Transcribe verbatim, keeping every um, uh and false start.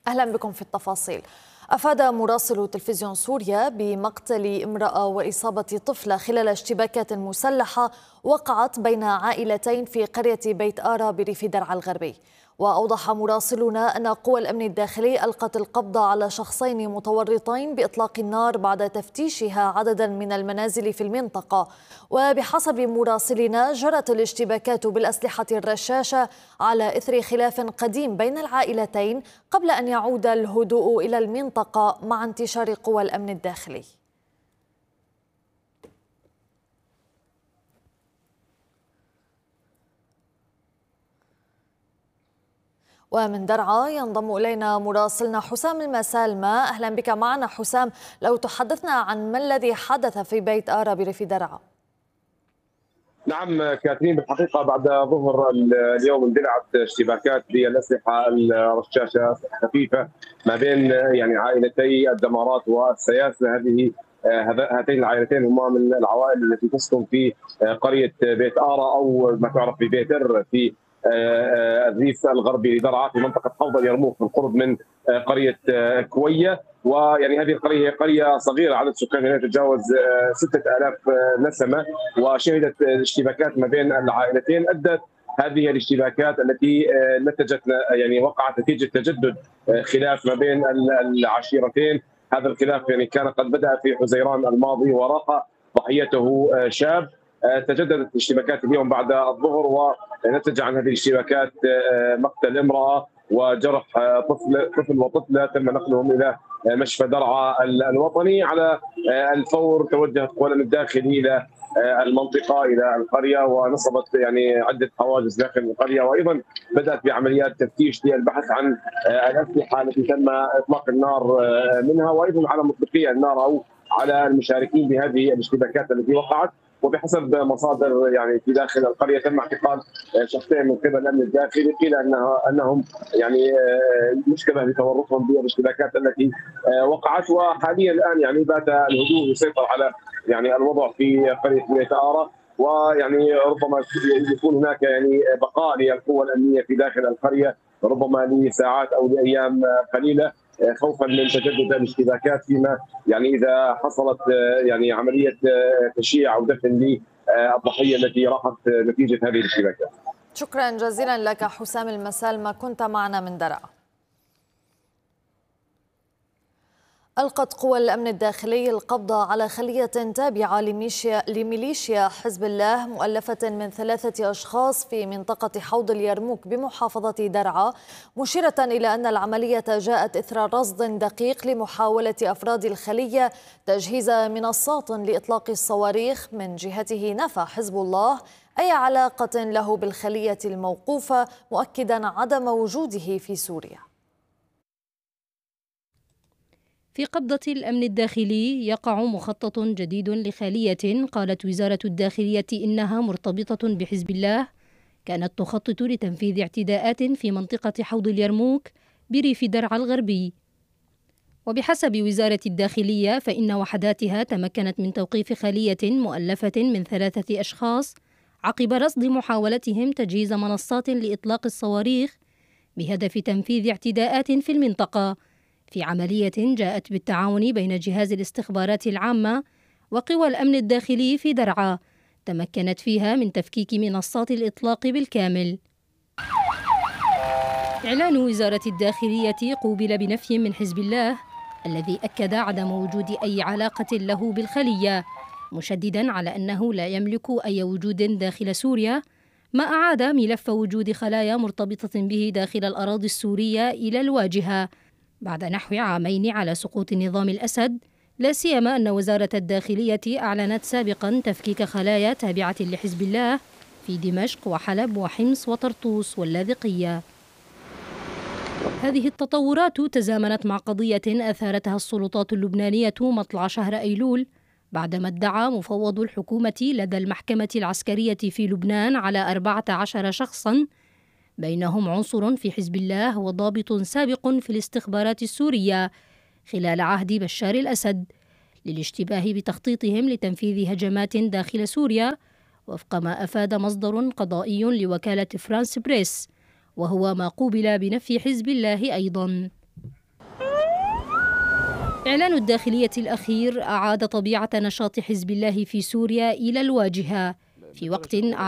أهلا بكم في التفاصيل. أفاد مراسل تلفزيون سوريا بمقتل امرأة وإصابة طفلة خلال اشتباكات مسلحة وقعت بين عائلتين في قرية بيت آرا بريف درعا الغربي. وأوضح مراسلنا أن قوى الأمن الداخلي ألقت القبض على شخصين متورطين بإطلاق النار بعد تفتيشها عددا من المنازل في المنطقة. وبحسب مراسلنا جرت الاشتباكات بالأسلحة الرشاشة على إثر خلاف قديم بين العائلتين قبل أن يعود الهدوء إلى المنطقة مع انتشار قوى الأمن الداخلي. ومن درعا ينضم إلينا مراسلنا حسام المسالمة. أهلا بك معنا حسام، لو تحدثنا عن ما الذي حدث في بيت آرا بريف درعا. نعم كاترين، بالحقيقة بعد ظهر اليوم اندلعت اشتباكات بالأسلحة الرشاشة خفيفة ما بين يعني عائلتي الدمارات والسياسة. هذه هاتين العائلتين هما من العوائل التي تسكن في قرية بيت آرا أو ما تعرف ببيتر في الريف الغربي لدرعا في منطقة حوض اليرموك بالقرب من قرية كوية. ويعني هذه القرية هي قرية صغيرة عدد سكانها لا يتجاوز ستة آلاف نسمة، وشهدت اشتباكات ما بين العائلتين. أدت هذه الاشتباكات التي نتجت يعني وقعت نتيجة تجدد خلاف ما بين العشيرتين. هذا الخلاف يعني كان قد بدأ في حزيران الماضي وراق ضحيته شاب. تجددت الاشتباكات اليوم بعد الظهر، ونتج عن هذه الاشتباكات مقتل امرأة وجرح طفل طفل وطفلة تم نقلهم إلى مشفى درعا الوطني. على الفور توجهت قوى الأمن الداخلي إلى المنطقة إلى القرية ونصبت يعني عدة حواجز داخل القرية، وأيضا بدأت بعمليات تفتيش للبحث عن الأسلحة التي تم إطلاق النار منها، وأيضا على مطلقي النار أو على المشاركين بهذه الاشتباكات التي وقعت. وبحسب مصادر يعني في داخل القريه تم اعتقال شخصين من قبل الامن الداخلي، قيل انها انهم يعني يشتبه بتورطهم بالاشتباكات التي وقعت. وحاليا الان يعني بات الهدوء يسيطر على يعني الوضع في قريه بيت آرا، ويعني ربما يكون هناك يعني بقاء للقوى الامنيه في داخل القريه ربما لساعات او لايام قليله، خوفا من تجدد الاشتباكات فيما يعني اذا حصلت يعني عمليه تشييع او دفن للضحيه التي راحت نتيجه هذه الاشتباكات. شكرا جزيلا لك حسام المسالمة، كنت معنا من درعا. ألقت قوى الأمن الداخلي القبض على خلية تابعة لميليشيا حزب الله مؤلفة من ثلاثة أشخاص في منطقة حوض اليرموك بمحافظة درعا، مشيرة إلى أن العملية جاءت إثر رصد دقيق لمحاولة أفراد الخلية تجهيز منصات لإطلاق الصواريخ. من جهته نفى حزب الله أي علاقة له بالخلية الموقوفة، مؤكدا عدم وجوده في سوريا. في قبضة الأمن الداخلي يقع مخطط جديد لخلية قالت وزارة الداخلية إنها مرتبطة بحزب الله، كانت تخطط لتنفيذ اعتداءات في منطقة حوض اليرموك بريف درعا الغربي. وبحسب وزارة الداخلية فإن وحداتها تمكنت من توقيف خلية مؤلفة من ثلاثة أشخاص عقب رصد محاولتهم تجهيز منصات لإطلاق الصواريخ بهدف تنفيذ اعتداءات في المنطقة، في عملية جاءت بالتعاون بين جهاز الاستخبارات العامة وقوى الأمن الداخلي في درعا، تمكنت فيها من تفكيك منصات الإطلاق بالكامل. إعلان وزارة الداخلية قوبل بنفي من حزب الله الذي أكد عدم وجود أي علاقة له بالخلية، مشددا على أنه لا يملك أي وجود داخل سوريا، ما أعاد ملف وجود خلايا مرتبطة به داخل الأراضي السورية إلى الواجهة بعد نحو عامين على سقوط نظام الأسد، لا سيما أن وزارة الداخلية أعلنت سابقا تفكيك خلايا تابعة لحزب الله في دمشق وحلب وحمص وطرطوس واللاذقية. هذه التطورات تزامنت مع قضية أثارتها السلطات اللبنانية مطلع شهر أيلول، بعدما ادعى مفوض الحكومة لدى المحكمة العسكرية في لبنان على أربعة عشر شخصا بينهم عنصر في حزب الله وضابط سابق في الاستخبارات السورية خلال عهد بشار الأسد للاشتباه بتخطيطهم لتنفيذ هجمات داخل سوريا، وفق ما أفاد مصدر قضائي لوكالة فرانس بريس، وهو ما قوبل بنفي حزب الله أيضا. إعلان الداخلية الأخير أعاد طبيعة نشاط حزب الله في سوريا إلى الواجهة في وقت